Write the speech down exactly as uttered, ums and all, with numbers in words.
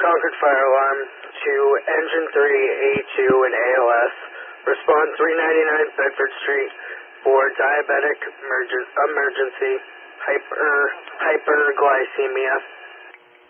Concord Fire Alarm to Engine three, A two, and A L S. Respond three ninety-nine Bedford Street for diabetic emergen emergency hyper hyperglycemia.